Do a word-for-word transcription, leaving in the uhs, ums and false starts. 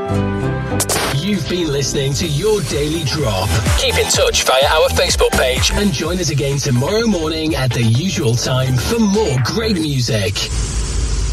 You've been listening to Your Daily Drop. Keep in touch via our Facebook page. And join us again tomorrow morning at the usual time for more great music.